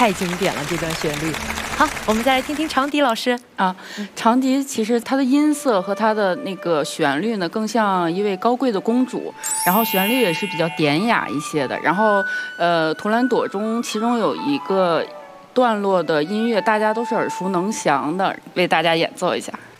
太经典了这段旋律。好，我们再来听听长笛老师啊。长笛其实它的音色和它的那个旋律呢，更像一位高贵的公主，然后旋律也是比较典雅一些的。然后图兰朵中其中有一个段落的音乐，大家都是耳熟能详的，为大家演奏一下。